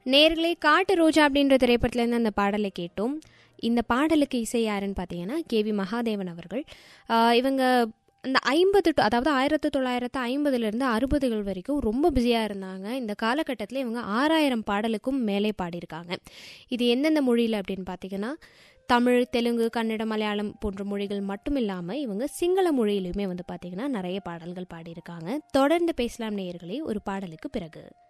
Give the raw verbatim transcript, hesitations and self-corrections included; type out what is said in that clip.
நேர்களே, காட்டு ரோஜா அப்படின்ற திரைப்படத்துலேருந்து அந்த பாடலை கேட்டோம். இந்த பாடலுக்கு இசை யாருன்னு பார்த்தீங்கன்னா கே வி மகாதேவன் அவர்கள். ஆஹ் இவங்க இந்த ஐம்பது டு அதாவது ஆயிரத்தி தொள்ளாயிரத்து ஐம்பதுலேருந்து அறுபதுகள் வரைக்கும் ரொம்ப பிஸியாக இருந்தாங்க. இந்த காலகட்டத்தில் இவங்க ஆறாயிரம் பாடலுக்கும் மேலே பாடியிருக்காங்க. இது எந்தெந்த மொழியில் அப்படின்னு பார்த்தீங்கன்னா தமிழ், தெலுங்கு, கன்னடம், மலையாளம் போன்ற மொழிகள் மட்டும் இல்லாமல் இவங்க சிங்கள மொழியிலுமே வந்து பார்த்திங்கன்னா நிறைய பாடல்கள் பாடியிருக்காங்க. தொடர்ந்து பேசலாம் நேயர்களே ஒரு பாடலுக்கு பிறகு.